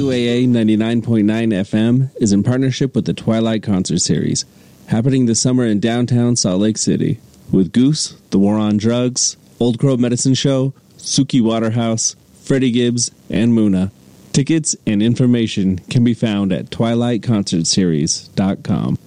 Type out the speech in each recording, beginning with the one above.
KUAA 99.9 FM is in partnership with the Twilight Concert Series, happening this summer in downtown Salt Lake City, with Goose, The War on Drugs, Old Crow Medicine Show, Suki Waterhouse, Freddie Gibbs, and Muna. Tickets and information can be found at twilightconcertseries.com.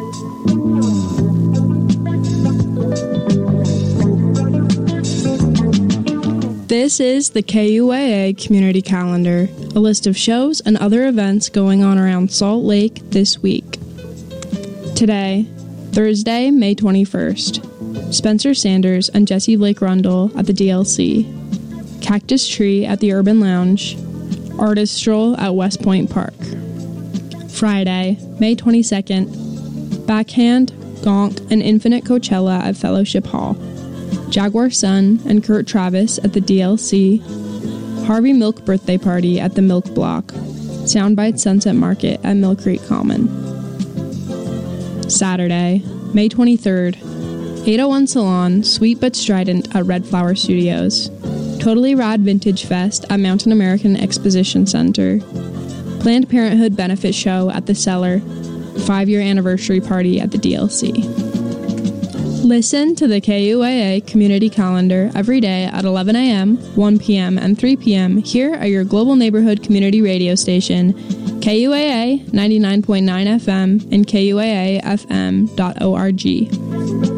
This is the KUAA Community Calendar, a list of shows and other events going on around Salt Lake this week. Today, Thursday, May 21st, Spencer Sanders and Jesse Blake Rundle at the DLC, Cactus Tree at the Urban Lounge, Artist Stroll at West Point Park. Friday, May 22nd, Backhand, Gonk, and Infinite Coachella at Fellowship Hall, Jaguar Sun and Kurt Travis at the DLC, Harvey Milk Birthday Party at the Milk Block, Soundbite Sunset Market at Mill Creek Common. Saturday, May 23rd, 801 Salon, Sweet But Strident at Red Flower Studios, Totally Rad Vintage Fest at Mountain American Exposition Center, Planned Parenthood Benefit Show at The Cellar, 5-year anniversary party at the DLC. Listen to the KUAA Community Calendar every day at 11 a.m., 1 p.m., and 3 p.m. here at your Global Neighborhood Community Radio Station, KUAA 99.9 FM and KUAAFM.org.